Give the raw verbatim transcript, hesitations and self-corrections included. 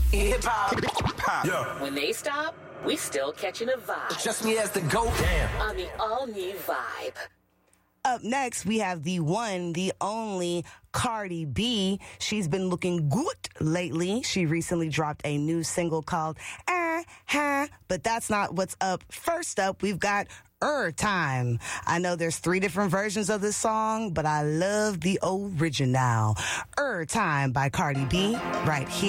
Hip hop. Yeah. When they stop, we still catching a vibe. Just me as the GOAT. Damn. On the all-new Vibe. Up next, we have the one, the only Cardi B. She's been looking good lately. She recently dropped a new single called Ah Ha, but that's not what's up. First up, we've got Er Time. I know there's three different versions of this song, but I love the original. Er Time by Cardi B right here.